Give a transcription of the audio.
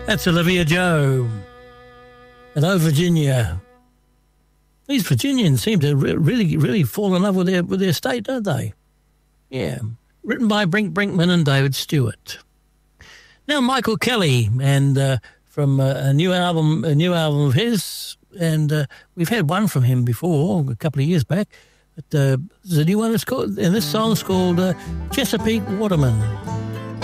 That's Olivia Joe. And Oh Virginia. These Virginians seem to really fall in love with their state, don't they? Yeah. Written by Brink Brinkman and David Stewart. Now Michael Kelly, and from a new album of his, and we've had one from him before a couple of years back. But there's a new one. And this song's called Chesapeake Waterman.